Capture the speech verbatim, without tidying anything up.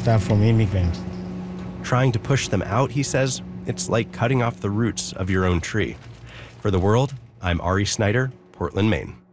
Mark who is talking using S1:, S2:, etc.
S1: start from immigrants.
S2: Trying to push them out, he says, it's like cutting off the roots of your own tree. For The World, I'm Ari Snyder, Portland, Maine.